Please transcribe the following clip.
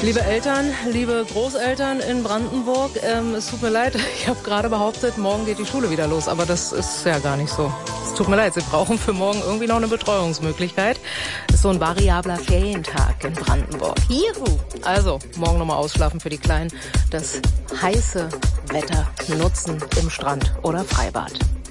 Liebe Eltern, liebe Großeltern in Brandenburg, es tut mir leid, ich habe gerade behauptet, morgen geht die Schule wieder los, aber das ist ja gar nicht so. Es tut mir leid, Sie brauchen für morgen irgendwie noch eine Betreuungsmöglichkeit. Das ist so ein variabler Ferientag in Brandenburg. Juhu! Also, morgen nochmal ausschlafen für die Kleinen. Das heiße Wetter nutzen im Strand oder Freibad.